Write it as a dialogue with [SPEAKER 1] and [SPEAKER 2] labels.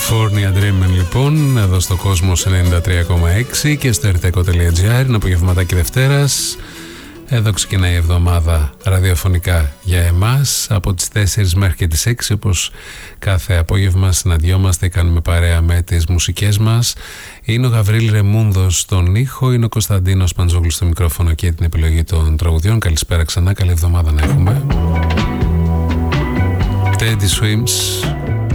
[SPEAKER 1] California Dreamin' λοιπόν, εδώ στο Κόσμος 93,6 και στο rtco.gr. Είναι απογευματάκι Δευτέρας. Εδώ ξεκινάει η εβδομάδα ραδιοφωνικά για εμάς από τις 4 μέχρι και τις 6, όπως κάθε απόγευμα συναντιόμαστε, κάνουμε παρέα με τις μουσικές μας. Είναι ο Γαβρίλ Ρεμούνδος στον ήχο, είναι ο Κωνσταντίνος Παντζόγλου στο μικρόφωνο και την επιλογή των τραγουδιών. Καλησπέρα ξανά, καλή εβδομάδα να έχουμε. Teddy Swims